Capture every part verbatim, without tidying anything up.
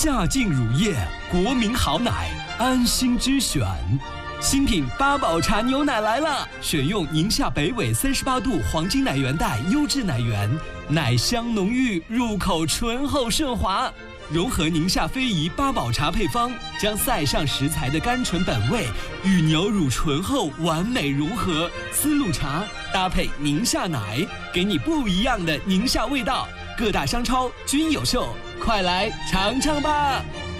夏净乳液，国民好奶，安心之选。新品八宝茶牛奶来了，选用宁夏北纬三十八度黄金奶源带优质奶源，奶香浓郁，入口醇厚顺滑。融合宁夏非遗八宝茶配方，将塞上食材的甘醇本味与牛乳醇厚完美融合。丝路茶搭配宁夏奶，给你不一样的宁夏味道。各大商超均有售，快来尝尝吧！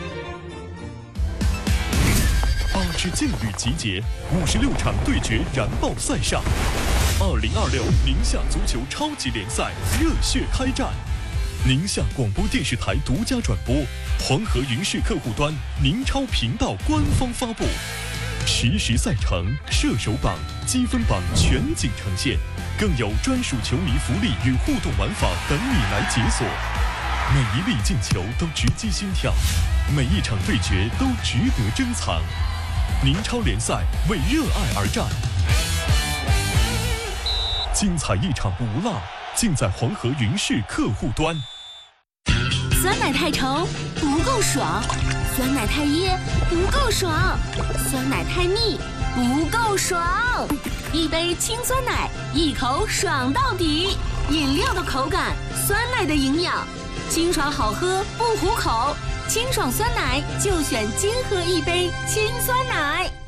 八支劲旅集结，五十六场对决燃爆赛上。二零二六宁夏足球超级联赛热血开战。宁夏广播电视台独家转播，黄河云视客户端宁超频道官方发布，实时赛程、射手榜、积分榜全景呈现，更有专属球迷福利与互动玩法等你来解锁。每一粒进球都直击心跳，每一场对决都值得珍藏。宁超联赛为热爱而战，精彩一场不落，尽在黄河云视客户端。 酸奶太稠不够爽，酸奶太噎不够爽，酸奶太腻不够爽。一杯清酸奶，一口爽到底。饮料的口感，酸奶的营养，清爽好喝不糊口。清爽酸奶就选金河一杯清酸奶。